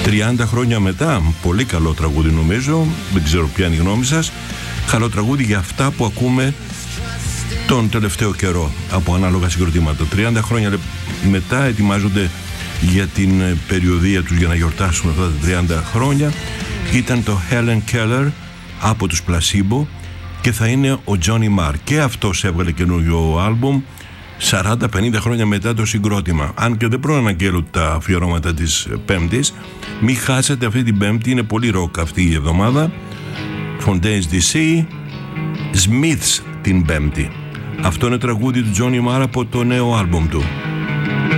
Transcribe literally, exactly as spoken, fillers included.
τριάντα χρόνια μετά, πολύ καλό τραγούδι νομίζω, δεν ξέρω ποια είναι η γνώμη σας. Καλό τραγούδι για αυτά που ακούμε τον τελευταίο καιρό από ανάλογα συγκροτήματα. τριάντα χρόνια μετά ετοιμάζονται για την περιοδία τους για να γιορτάσουν αυτά τα τριάντα χρόνια. Ήταν το Helen Keller από τους Placebo και θα είναι ο Johnny Marr. Και αυτός έβγαλε καινούριο άλμπουμ σαράντα πενήντα χρόνια μετά το συγκρότημα. Αν και δεν προαναγγέλω τα αφιερώματα της Πέμπτης, μη χάσετε αυτή την Πέμπτη, είναι πολύ ροκ αυτή η εβδομάδα. Fontaines ντι σι, Smiths την Πέμπτη. Αυτό είναι τραγούδι του Johnny Marr από το νέο άλμπουμ του.